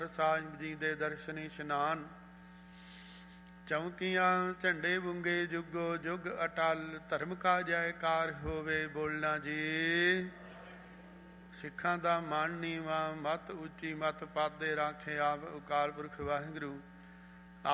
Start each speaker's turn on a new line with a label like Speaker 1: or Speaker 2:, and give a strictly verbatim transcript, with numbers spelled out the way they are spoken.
Speaker 1: ਸਾਹਿਬ ਜੀ ਦੇ ਦਰਸ਼ਨ ਇਸ਼ਨਾਨ, ਚੌਂਕੀਆਂ ਝੰਡੇ ਬੁੰਗੇ ਜੁਗੋ ਜੁਗ ਅਟਲ, ਧਰਮ ਕਾ ਜੈਕਾਰ ਹੋਵੇ ਬੋਲਣਾ ਜੀ। ਸਿੱਖਾਂ ਦਾ ਮਨ ਨੀਵਾਂ, ਮਤ ਉੱਚੀ ਮਤ ਪਾਦੇ ਰਾਖੇ ਆਪ ਅਕਾਲ ਪੁਰਖ ਵਾਹਿਗੁਰੂ।